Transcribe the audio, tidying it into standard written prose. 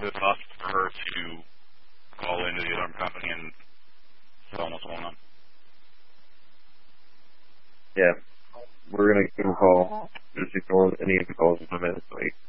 with us for her to call into the alarm company and tell them what's going on. Yeah. We're going to give him a call. Just ignore any of the calls in a minute. Like,